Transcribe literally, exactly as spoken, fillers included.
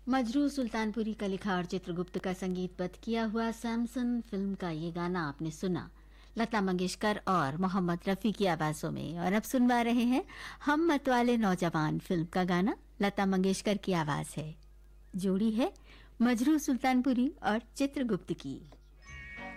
मजरू सुल्तानपुरी का लिखा और चित्रगुप्त का संगीतबद्ध किया हुआ सैमसन फिल्म का ये गाना आपने सुना लता मंगेशकर और मोहम्मद रफ़ी की आवाज़ों में। और अब सुनवा रहे हैं हम मतवाले नौजवान फिल्म का गाना, लता मंगेशकर की आवाज़ है, जोड़ी है मजरू सुल्तानपुरी और चित्रगुप्त की।